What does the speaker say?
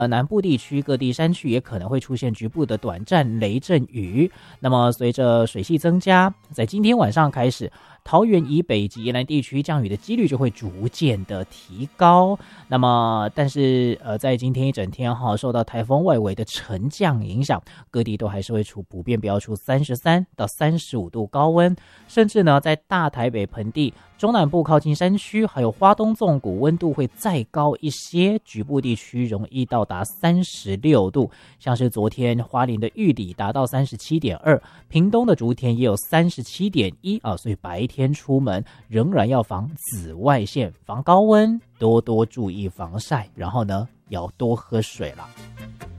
南部地区各地山区也可能会出现局部的短暂雷阵雨。那么随着水汽增加，在今天晚上开始，桃园以北及宜兰地区降雨的几率就会逐渐的提高。那么但是在今天一整天受到台风外围的沉降影响，各地都还是会普遍标出33到35度高温，甚至呢在大台北盆地、中南部靠近山区还有花东纵谷温度会再高一些，局部地区容易到达36度，像是昨天花莲的玉里达到37.2，屏东的竹田也有37.1所以白天出门仍然要防紫外线、防高温，多多注意防晒，然后呢要多喝水了。